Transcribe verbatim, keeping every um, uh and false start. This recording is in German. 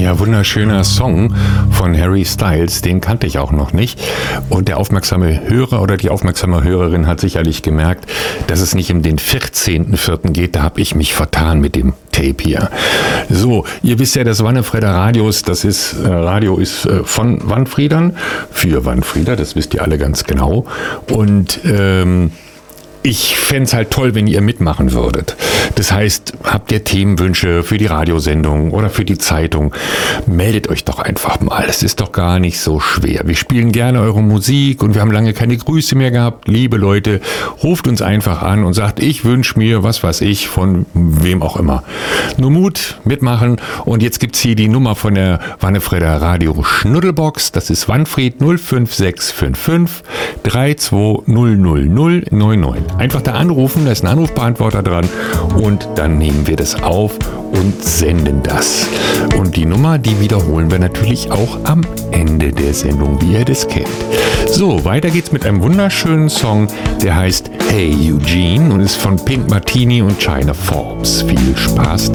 Ja, wunderschöner Song von Harry Styles, den kannte ich auch noch nicht. Und der aufmerksame Hörer oder die aufmerksame Hörerin hat sicherlich gemerkt, dass es nicht um den vierzehnten vierten geht, da habe ich mich vertan mit dem Tape hier. So, ihr wisst ja, das Wannefrieder Radios, das ist, äh, Radio ist äh, von Wannfriedern, für Wannfrieder, das wisst ihr alle ganz genau. Und ähm, ich fände es halt toll, wenn ihr mitmachen würdet. Das heißt, habt ihr Themenwünsche für die Radiosendung oder für die Zeitung, meldet euch doch einfach mal. Es ist doch gar nicht so schwer. Wir spielen gerne eure Musik und wir haben lange keine Grüße mehr gehabt. Liebe Leute, ruft uns einfach an und sagt, ich wünsche mir, was weiß ich, von wem auch immer. Nur Mut, mitmachen. Und jetzt gibt's hier die Nummer von der Wannefrieder Radio Schnuddelbox. Das ist Wannfried null fünf sechs fünf fünf drei zwei null null null neun neun. Einfach da anrufen, da ist ein Anrufbeantworter dran und dann nehmen wir das auf und senden das. Und die Nummer, die wiederholen wir natürlich auch am Ende der Sendung, wie ihr das kennt. So, weiter geht's mit einem wunderschönen Song, der heißt Hey Eugene und ist von Pink Martini und China Forbes. Viel Spaß